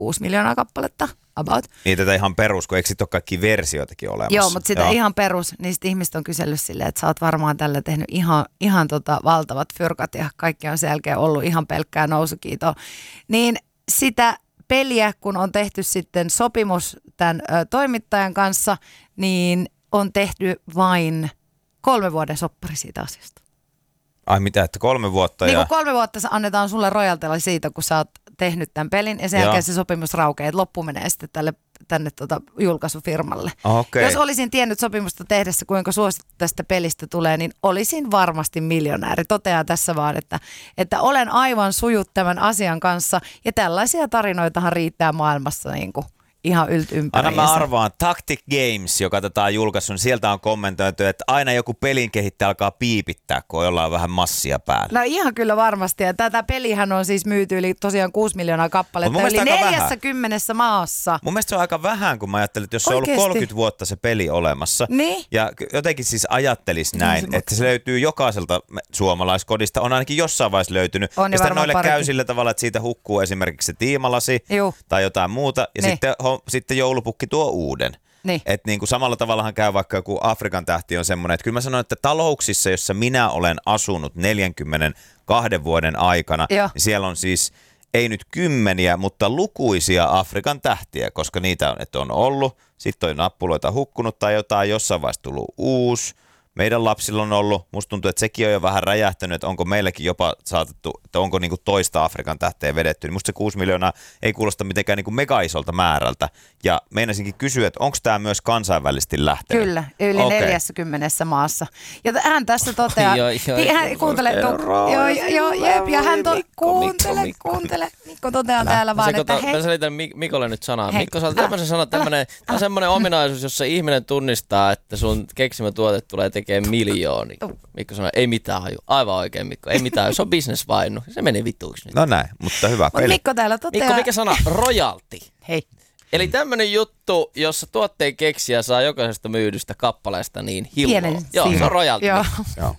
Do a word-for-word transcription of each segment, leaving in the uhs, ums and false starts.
kuusi miljoonaa kappaletta. About. Niin tätä ihan perus, kun eikö sit ole kaikki versioitakin olemassa? Joo, mutta sitä Joo. ihan perus, niin sitten ihmiset on kysellyt silleen, että sä oot varmaan tällä tehnyt ihan, ihan tota valtavat fyrkat ja kaikki on sen jälkeen ollut ihan pelkkää nousukiitoa. Niin sitä peliä, kun on tehty sitten sopimus tämän ö, toimittajan kanssa, niin on tehty vain kolme vuoden soppari siitä asiasta. Ai mitä, että kolme vuotta niin ja... Niin kuin kolme vuotta annetaan sulle rojaltilla siitä, kun sä oot tehnyt tämän pelin ja sen Joo. jälkeen se sopimus raukeaa, että loppu menee sitten tälle, tänne tota, julkaisufirmalle. Okay. Jos olisin tiennyt sopimusta tehdessä, kuinka suosittu tästä pelistä tulee, niin olisin varmasti miljonääri. Totean tässä vaan, että, että olen aivan sujut tämän asian kanssa ja tällaisia tarinoitahan riittää maailmassa niin kuin ihan ylt ympäriinsä. Anna mä arvaan, Tactic Games, joka tätä on julkaissut, sieltä on kommentoitu, että aina joku pelin kehittäjä alkaa piipittää, kun ollaan vähän massia päällä. No ihan kyllä varmasti. Ja tätä pelihän on siis myyty yli tosiaan kuusi miljoonaa kappaletta yli neljässäkymmenessä maassa. Mun mielestä se on aika vähän, kun mä ajattelin, että jos se on ollut kolmekymmentä vuotta se peli olemassa. Niin? Ja jotenkin siis ajattelisi näin, niin, että se löytyy jokaiselta suomalaiskodista. On ainakin jossain vaiheessa löytynyt. On ja sitten noille parikin. käy sillä tavalla, että siitä hukkuu esimerkiksi se tiimalasi Juh. tai jotain muuta. Ja niin. sitten sitten joulupukki tuo uuden. Niin. Että niin kuin samalla tavallahan käy vaikka joku Afrikan tähti on semmoinen, että kyllä mä sanon, että talouksissa, jossa minä olen asunut neljänkymmenenkahden vuoden aikana, Joo. niin siellä on siis ei nyt kymmeniä, mutta lukuisia Afrikan tähtiä, koska niitä on, että on ollut, sitten on nappuloita hukkunut tai jotain, jossain vaiheessa tullut uusi. Meidän lapsilla on ollut, musta tuntuu, että sekin on jo vähän räjähtänyt, että onko meilläkin jopa saatettu, että onko niinku toista Afrikan tähteä vedetty. Niin musta se kuusi miljoonaa ei kuulosta mitenkään niinku mega isolta määrältä. Ja meinasinkin kysyä, että onko tämä myös kansainvälisesti lähtenyt? Kyllä, yli okay. neljässäkymmenessä maassa. Ja hän tässä toteaa, joo, joo, hän kuuntele, joo, joo, jep, ja hän to, kuuntele, kuuntele. Mikko toteaa täällä vaan, että hei. Mä selitän Mikolle nyt sanaa. Mikko, sä oot tämmöisen sanan, tämmönen, tämä on semmoinen ominaisuus, jossa ihminen tunnistaa, että sun keksimä tuote tulee tekee miljoonia. Mikko sanoi, ei mitään haju. Aivan oikein, Mikko. Ei mitään, se on business-vainu. Se meni vituiksi nyt. No näin, mutta hyvä Mut peli. Mikko täällä toteaa. Mikko, mikä sana? Royalty. Hei. Eli tämmöinen juttu, jossa tuotteen keksijä saa jokaisesta myydystä kappaleesta niin hilloa. Pienen Joo, siiven. se on royalty. Joo. Joo.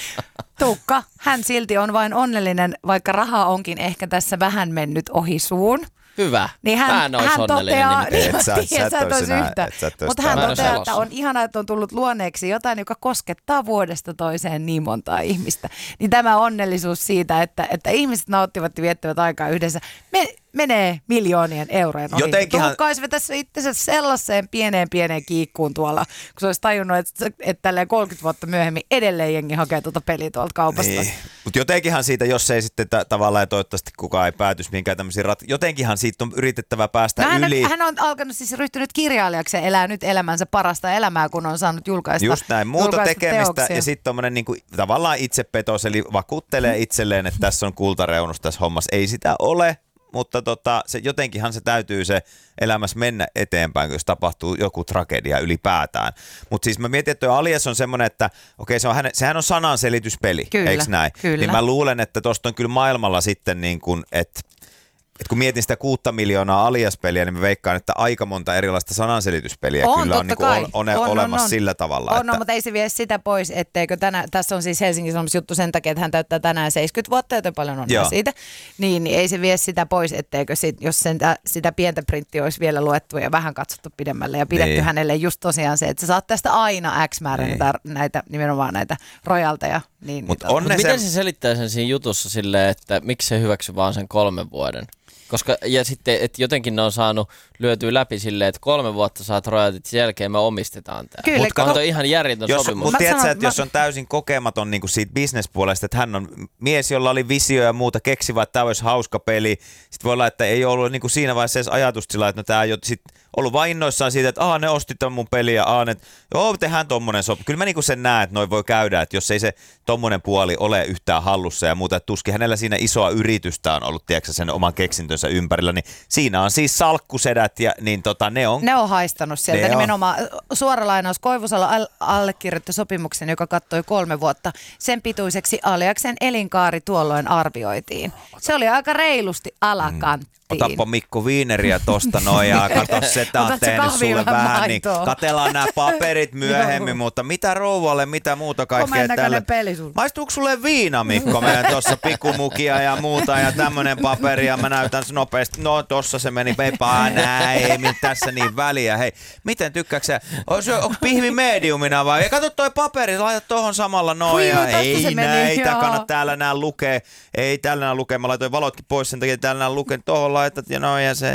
Tuukka, hän silti on vain onnellinen, vaikka raha onkin ehkä tässä vähän mennyt ohi suun. Hyvä. Niin hän, mä en ois hän onnellinen toteaa, nimittäin. Et sä- niin, sä et sä et ois ois enää- yhtä. et sä et ois Mutta hän täällä. toteaa, Mä en että ois on ihanaa, että on tullut luonneeksi jotain, joka koskettaa vuodesta toiseen niin montaa ihmistä. Niin tämä onnellisuus siitä, että, että ihmiset nauttivat ja viettävät aikaa yhdessä, me, menee miljoonien eurojen ohi. Jotenkinhan- Tuukka olisi vetässä itsensä sellaiseen pieneen pieneen kiikkuun tuolla, kun se olisi tajunnut, että, että tälleen kolmekymmentä vuotta myöhemmin edelleen jengi hakee tuota peliä tuolta kaupasta. Niin. Mutta jotenkinhan siitä, jos ei sitten ta- tavallaan ja toivottavasti kukaan ei päätys mihinkään tämmöisiin rat... Jotenkinhan siitä on yritettävä päästä No hän, yli. on, hän on alkanut siis ryhtynyt kirjailijaksi ja elää nyt elämänsä parasta elämää, kun on saanut julkaista Just näin, muuta julkaista tekemistä teoksia. ja sitten tommonen niinku, tavallaan itsepetos, eli vakuuttelee itselleen, että tässä on kultareunus tässä hommassa. Ei sitä ole, mutta tota, se, jotenkinhan se täytyy se elämässä mennä eteenpäin, jos tapahtuu joku tragedia ylipäätään. Mutta siis mä mietin, että tuo Alias on semmoinen, että okei, se on häne, sehän on sananselityspeli, Kyllä, eikö näin? kyllä. Niin mä luulen, että tosta on kyllä maailmalla sitten niin kuin, että Et kun mietin sitä kuutta miljoonaa Alias-peliä, niin mä veikkaan, että aika monta erilaista sananselityspeliä On, kyllä on, totta niin kai. on, on, On, on, olemassa on. sillä tavalla. On, että... no, mutta ei se vie sitä pois, etteikö tänä, tässä on siis Helsingin Sanomissa juttu sen takia, että hän täyttää tänään seitsemänkymmentä vuotta, joten paljon on Joo. siitä. Niin, niin ei se vie sitä pois, etteikö sit, jos sen, sitä pientä printtiä olisi vielä luettu ja vähän katsottu pidemmälle ja pidetty Niin. hänelle just tosiaan se, että sä saat tästä aina X määrän Niin. näitä, näitä, nimenomaan näitä rojalteja. Niin, Mut niin, on Mut ne miten se- se selittää sen siinä jutussa silleen, että miksi se hyväksy vaan sen kolmen vuoden? Koska, ja sitten, että jotenkin ne on saanut lyötyä läpi silleen, että kolme vuotta saat royaltit, sen jälkeen me omistetaan tämä. Kyllä, Mutta on kato- toi ihan järjetön Jos, sopimus. mutta Mä tiedätkö, sanon- että jos mä- on täysin kokematon niin kuin siitä bisnespuolesta, että hän on mies, jolla oli visio ja muuta, keksivä, että tämä olisi hauska peli. Sitten voi olla, että ei ollut niin kuin siinä vaiheessa edes ajatusta sillä, että no tämä ei ole sit ollut vain innoissaan siitä, että aah, ne osti tämän mun peliä, ja aah, että joo, tehdään tommonen sopimus. Kyllä mä niin kuin sen näen, että noin voi käydä, että jos ei se tommonen puoli ole yhtään hallussa ja muuta, että tuskin hänellä siinä isoa yritystä on ollut, tiedätkö, sen oman keksintönsä ympärillä, niin siinä on siis salkkusedät ja niin tota, ne on... Ne on haistanut sieltä Ne nimenomaan. Suora lainaus, Koivusalo al- allekirjoitti sopimuksen, joka kattoi kolme vuotta. Sen pituiseksi Aliaksen elinkaari tuolloin arvioitiin. Se oli aika reilusti alakanttiin. Otappa Mikko Viineriä tosta noin ja kato se että on Otatko tehnyt kahvia sulle vähän vähän, niin maitoa? katellaan nämä paperit myöhemmin, mutta mitä rouvalle, mitä muuta kaikkea Komeen näköinen tälle. peli sulla. Maistuuko sulle viina, Mikko, meidän tuossa pikumukia ja muuta ja tämmönen paperi ja mä näytän se nopeasti, no tossa se meni, peipaa näin, ei mit tässä niin väliä, hei, miten tykkääksä sä, onko pihvi mediumina vai, kato toi paperi, laita tohon samalla noin Hui, ja no, tosta ei se meni, näitä, joo. kannata täällä nää lukee, ei täällä nää lukee, mä laitoin valotkin pois sen takia, täällä nää lukee, tohon laitat ja noin ja se